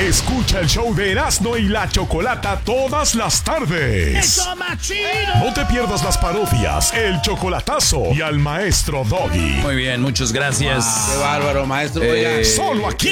Escucha el show de Erasmo y la Chocolata todas las tardes. ¡Eso, machino! No te pierdas las parodias, el chocolatazo y al maestro Doggy. Muy bien, muchas gracias. Qué bárbaro, maestro. Oiga. Solo aquí